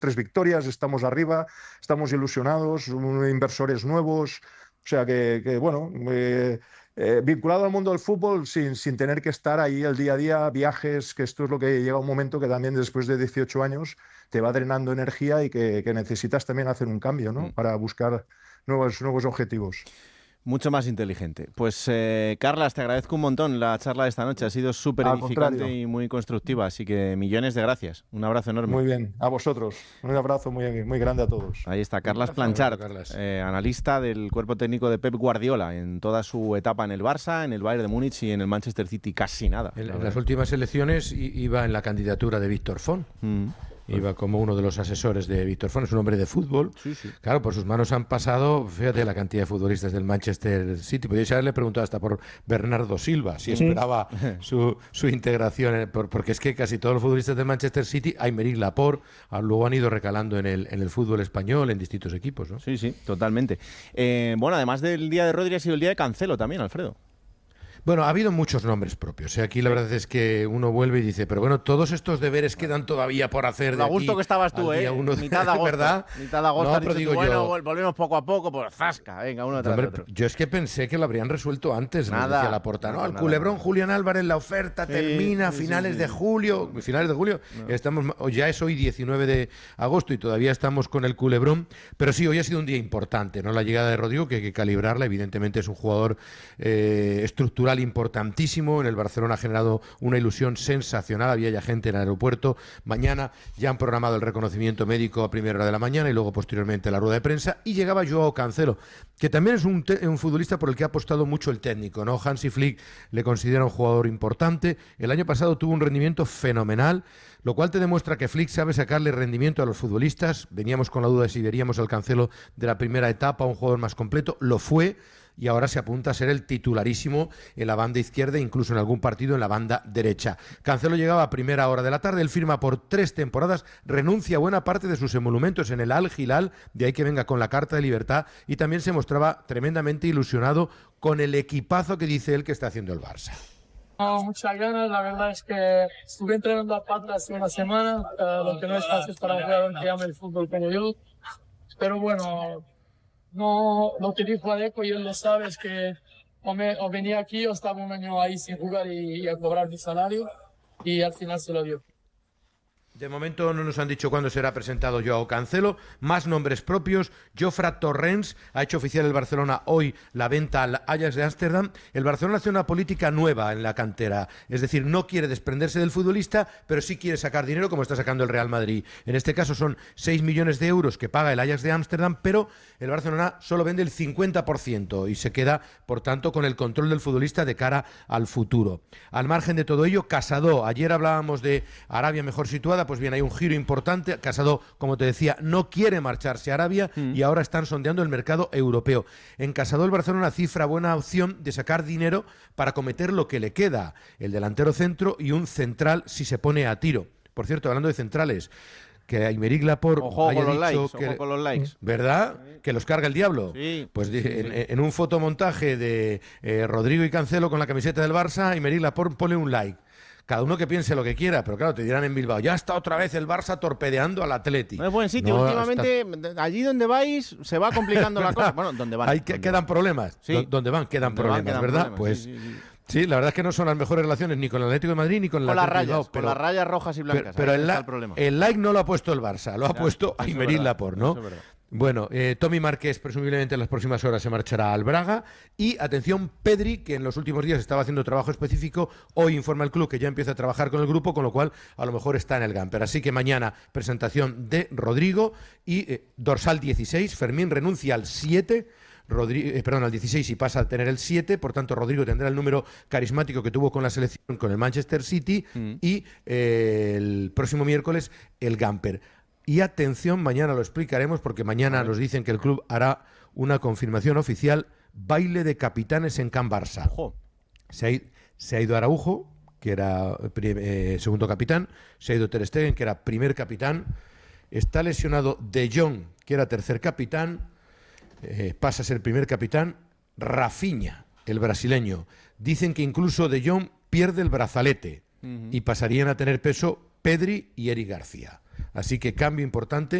3 victorias, estamos arriba, estamos ilusionados, inversores nuevos, o sea que bueno, vinculado al mundo del fútbol sin tener que estar ahí el día a día, viajes, que esto es lo que llega un momento que también después de 18 años te va drenando energía y que necesitas también hacer un cambio, ¿no? Para buscar nuevos objetivos. Mucho más inteligente. Pues, Carlas, te agradezco un montón la charla de esta noche. Ha sido súper edificante y muy constructiva, así que millones de gracias. Un abrazo enorme. Muy bien, a vosotros. Un abrazo muy grande a todos. Ahí está, Carlas Planchart, analista del cuerpo técnico de Pep Guardiola en toda su etapa en el Barça, en el Bayern de Múnich y en el Manchester City. Casi nada. En las últimas elecciones iba en la candidatura de Víctor Font. Iba como uno de los asesores de Víctor Font, es un hombre de fútbol. Sí, sí. Claro, por sus manos han pasado, fíjate la cantidad de futbolistas del Manchester City. Podríais haberle preguntado hasta por Bernardo Silva, si esperaba su integración, porque es que casi todos los futbolistas del Manchester City, Aymeric Laporte, luego han ido recalando en el fútbol español, en distintos equipos, ¿no? Sí, sí, totalmente. Bueno, además del día de Rodri ha sido el día de Cancelo también, Alfredo. Bueno, ha habido muchos nombres propios. Aquí la verdad es que uno vuelve y dice, pero bueno, todos estos deberes quedan todavía por hacer. A gusto que estabas tú, mitad de agosto, ¿verdad? Mitad de agosto, no, pero digo bueno, volvemos poco a poco, pues zasca, venga, uno tras otro. Yo es que pensé que lo habrían resuelto antes, nada, decía Laporta, ¿no? El culebrón Julián Álvarez, la oferta termina a finales de julio. Finales de julio, ya es hoy 19 de agosto y todavía estamos con el culebrón, pero sí, hoy ha sido un día importante, ¿no? La llegada de Rodrigo, que hay que calibrarla, evidentemente es un jugador estructural importantísimo. En el Barcelona ha generado una ilusión sensacional, había ya gente en el aeropuerto. Mañana ya han programado el reconocimiento médico a primera hora de la mañana y luego posteriormente la rueda de prensa, y llegaba Joao Cancelo, que también es un futbolista por el que ha apostado mucho el técnico, ¿no? Hansi Flick le considera un jugador importante. El año pasado tuvo un rendimiento fenomenal, lo cual te demuestra que Flick sabe sacarle rendimiento a los futbolistas. Veníamos con la duda de si veríamos al Cancelo de la primera etapa, un jugador más completo, lo fue, y ahora se apunta a ser el titularísimo en la banda izquierda, incluso en algún partido en la banda derecha. Cancelo llegaba a primera hora de la tarde, él firma por 3 temporadas, renuncia a buena parte de sus emolumentos en el Al Hilal, de ahí que venga con la carta de libertad, y también se mostraba tremendamente ilusionado con el equipazo que dice él que está haciendo el Barça. Muchas ganas, la verdad es que estuve entrenando a pata hace una semana, lo que no es fácil para un jugador que ama el fútbol como yo, pero bueno, no, lo que dijo Adeco, y él lo sabe, es que o venía aquí o estaba un año ahí sin jugar y a cobrar mi salario, y al final se lo dio. De momento no nos han dicho cuándo será presentado Joao Cancelo. Más nombres propios. Jofra Torrens ha hecho oficial el Barcelona hoy la venta al Ajax de Ámsterdam. El Barcelona hace una política nueva en la cantera. Es decir, no quiere desprenderse del futbolista, pero sí quiere sacar dinero como está sacando el Real Madrid. En este caso son 6 millones de euros que paga el Ajax de Ámsterdam, pero el Barcelona solo vende el 50% y se queda, por tanto, con el control del futbolista de cara al futuro. Al margen de todo ello, Casado. Ayer hablábamos de Arabia mejor situada. Pues bien, hay un giro importante. Casado, como te decía, no quiere marcharse a Arabia y ahora están sondeando el mercado europeo. En Casado el Barcelona cifra buena opción de sacar dinero para cometer lo que le queda, el delantero centro y un central si se pone a tiro. Por cierto, hablando de centrales, que Aymeric Laporte haya dicho que, con los likes, ¿verdad? Que los carga el diablo. Sí, pues en un fotomontaje de Rodrigo y Cancelo con la camiseta del Barça, Aymeric Laporte pone un like. Cada uno que piense lo que quiera, pero claro, te dirán en Bilbao, ya está otra vez el Barça torpedeando al Atleti. No es buen sitio, últimamente, allí donde vais se va complicando la cosa. Bueno, ¿dónde van? Quedan problemas. Sí. ¿Dónde van? Quedan problemas, ¿verdad? Pues sí, la verdad es que no son las mejores relaciones ni con el Atlético de Madrid ni con el Atlético de Bilbao. Con las rayas rojas y blancas. Pero el like no lo ha puesto el Barça, lo ha puesto Aymeric Laporte, ¿no? Bueno, Tommy Márquez presumiblemente en las próximas horas se marchará al Braga. Y atención, Pedri, que en los últimos días estaba haciendo trabajo específico, hoy informa el club que ya empieza a trabajar con el grupo, con lo cual a lo mejor está en el Gamper. Así que mañana presentación de Rodrigo y dorsal 16, Fermín renuncia al 7, al 16 y pasa a tener el 7, por tanto Rodrigo tendrá el número carismático que tuvo con la selección con el Manchester City y el próximo miércoles el Gamper. Y atención, mañana lo explicaremos porque mañana nos dicen que el club hará una confirmación oficial, baile de capitanes en Can Barça. Se ha ido Araujo, que era segundo capitán, se ha ido Ter Stegen, que era primer capitán, está lesionado De Jong, que era tercer capitán, pasa a ser primer capitán, Rafinha, el brasileño. Dicen que incluso De Jong pierde el brazalete y pasarían a tener peso Pedri y Eric García. Así que cambio importante.